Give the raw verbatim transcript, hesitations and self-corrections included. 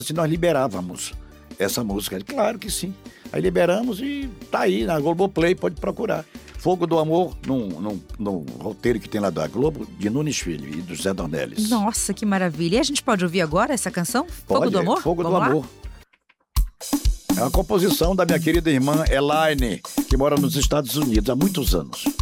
Se nós liberávamos essa música. Ele, claro que sim. Aí liberamos e tá aí na Globoplay, pode procurar. Fogo do Amor, num, num, num roteiro que tem lá da Globo, de Nunes Filho e do Zé Dornelles. Nossa, que maravilha. E a gente pode ouvir agora essa canção? Fogo Pode, do Amor? Fogo Vamos do lá? Amor. É uma composição da minha querida irmã Elaine, que mora nos Estados Unidos há muitos anos.